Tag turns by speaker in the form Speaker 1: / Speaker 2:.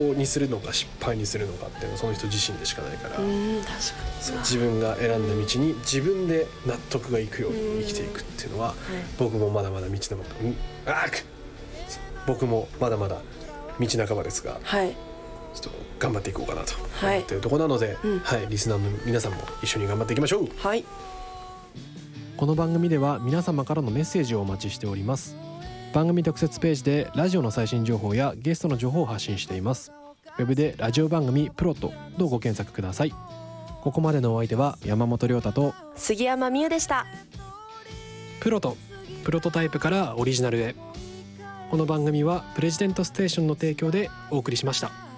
Speaker 1: にするのか失敗にするのかっていうのはその人自身でしかないから、
Speaker 2: 確かに
Speaker 1: そう自分が選んだ道に自分で納得がいくように生きていくっていうのは、僕もまだまだ道半ば僕もまだまだ道半ばですが、
Speaker 2: はい、
Speaker 1: ちょっと頑張っていこうかなと思っているところなので、リスナーの皆さんも一緒に頑張っていきましょう。
Speaker 2: はい、
Speaker 1: この番組では皆様からのメッセージをお待ちしております。番組特設ページでラジオの最新情報やゲストの情報を発信しています。ウェブでラジオ番組プロとご検索ください。ここまでのお相手は山本亮太と
Speaker 2: 杉山美優でした。
Speaker 1: プロトタイプからオリジナルへ。この番組はプレジデントステーションの提供でお送りしました。